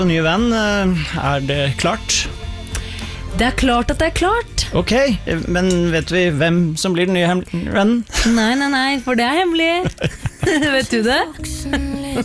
Nye venn, det klart? Det klart at det klart. Ok, men vet vi hvem som blir den nye vennen? Nei, for det hemmelig. Vet du det?